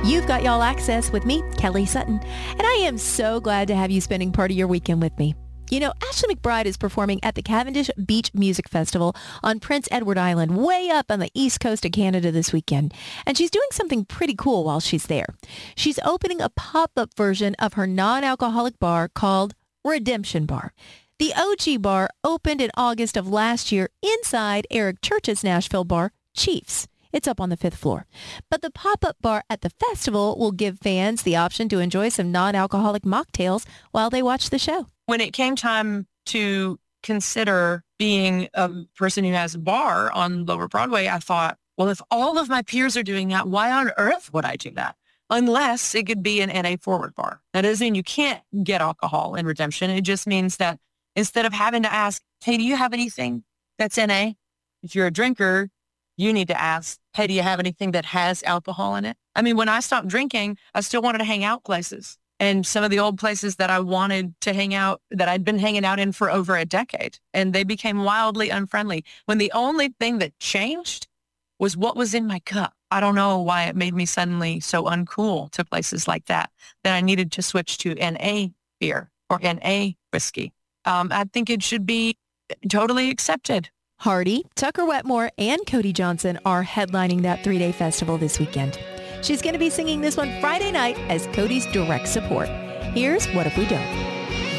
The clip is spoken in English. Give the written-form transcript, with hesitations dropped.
You've got y'all access with me, Kelly Sutton, and I am so glad to have you spending part of your weekend with me. You know, Ashley McBryde is performing at the Cavendish Beach Music Festival on Prince Edward Island, way up on the east coast of Canada this weekend. And she's doing something pretty cool while she's there. She's opening a pop-up version of her non-alcoholic bar called Redemption Bar. The OG bar opened in August of last year inside Eric Church's Nashville bar, Chiefs. It's up on the 5th floor. But the pop-up bar at the festival will give fans the option to enjoy some non-alcoholic mocktails while they watch the show. When it came time to consider being a person who has a bar on Lower Broadway, I thought, well, if all of my peers are doing that, why on earth would I do that? Unless it could be an NA forward bar. That doesn't mean you can't get alcohol in Redemption. It just means that instead of having to ask, hey, do you have anything that's NA? If you're a drinker, you need to ask, hey, do you have anything that has alcohol in it? I mean, when I stopped drinking, I still wanted to hang out places. And some of the old places that I wanted to hang out, that I'd been hanging out in for over a decade, and they became wildly unfriendly when the only thing that changed was what was in my cup. I don't know why it made me suddenly so uncool to places like that I needed to switch to NA beer or NA whiskey. I think it should be totally accepted. Hardy, Tucker Wetmore, and Cody Johnson are headlining that 3-day festival this weekend. She's going to be singing this one Friday night as Cody's direct support. Here's What If We Don't.